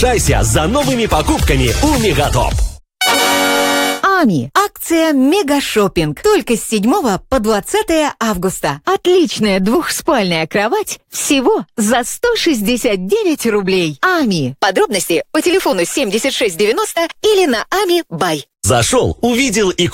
Шайся за новыми покупками у Мегатоп. АМИ. Акция «Мегашоппинг». Только с 7 по 20 августа. Отличная двухспальная кровать всего за 169 рублей. АМИ. Подробности по телефону 7690 или на AMI Buy. Зашел, увидел и